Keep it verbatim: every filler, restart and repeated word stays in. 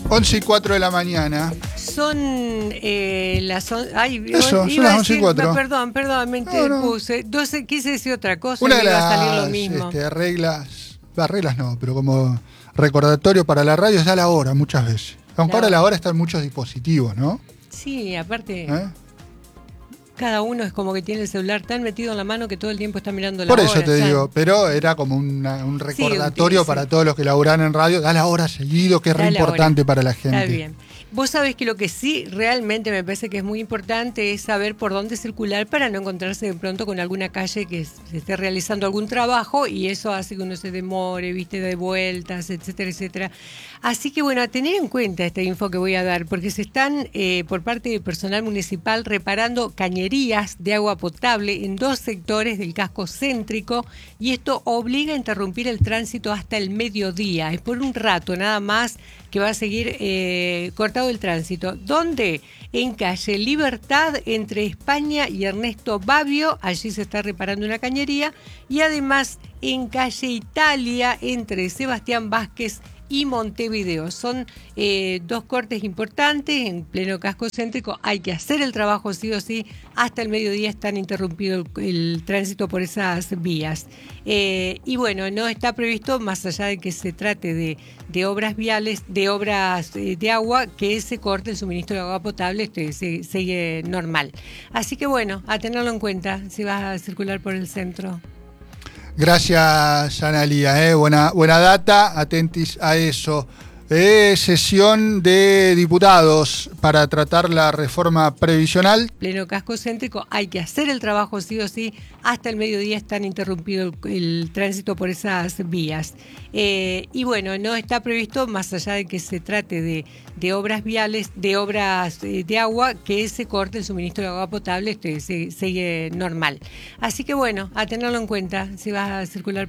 once y cuatro de la mañana. Son eh, las... On... Ay, Eso, iba son las a once y decir- cuatro. no, perdón, perdón, me No, no. interpuse. doce, quise decir otra cosa Una y de me iba a salir lo las mismo. este, reglas, bah, reglas no, pero como recordatorio para la radio es ya la hora muchas veces. Aunque La ahora hora. la hora está en muchos dispositivos, ¿no? Sí, aparte, ¿Eh? cada uno es como que tiene el celular tan metido en la mano que todo el tiempo está mirando la Por hora. eso te ya. digo, pero era como una- un recordatorio sí, sí. para todos los que laburan en radio, da la hora seguido, que es re Da la importante hora. para la gente. Está bien. Vos sabés que lo que sí realmente me parece que es muy importante es saber por dónde circular para no encontrarse de pronto con alguna calle que se esté realizando algún trabajo y eso hace que uno se demore, viste, de vueltas, etcétera, etcétera. Así que bueno, a tener en cuenta esta info que voy a dar, porque se están eh, por parte del personal municipal reparando cañerías de agua potable en dos sectores del casco céntrico y esto obliga a interrumpir el tránsito hasta el mediodía. Es por un rato nada más que va a seguir eh, cortado el tránsito. ¿Dónde? En calle Libertad, entre España y Ernesto Babio, allí se está reparando una cañería, y además en calle Italia, entre Sebastián Vázquez y Montevideo. Son eh, dos cortes importantes en pleno casco céntrico. Hay que hacer el trabajo sí o sí. Hasta el mediodía están interrumpido el, el tránsito por esas vías. Eh, y bueno, no está previsto, más allá de que se trate de, de obras viales, de obras eh, de agua, que se corte el suministro de agua potable, este, se, sigue normal. Así que bueno, a tenerlo en cuenta si vas a circular por el centro. Gracias, Analía, ¿eh? buena, buena data, atentis a eso. Eh, sesión de diputados para tratar la reforma previsional. Pleno casco céntrico, hay que hacer el trabajo sí o sí. Hasta el mediodía están interrumpido el, el tránsito por esas vías. Eh, y bueno, no está previsto, más allá de que se trate de, de obras viales, de obras eh, de agua, que se corte el suministro de agua potable, este, se, sigue normal. Así que bueno, a tenerlo en cuenta si vas a circular